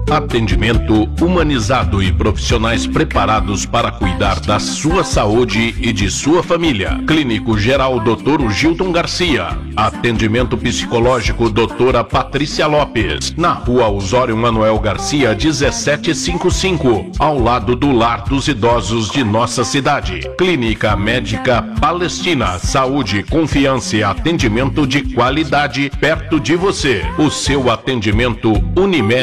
Atendimento humanizado e profissionais preparados para cuidar da sua saúde e de sua família. Clínico Geral Dr. Gilton Garcia. Atendimento psicológico Doutora Patrícia Lopes. Na Rua Osório Manuel Garcia, 1755, ao lado do Lar dos Idosos de nossa cidade. Clínica Médica Palestina. Saúde, confiança e atendimento de qualidade perto de você. O seu atendimento Unimed.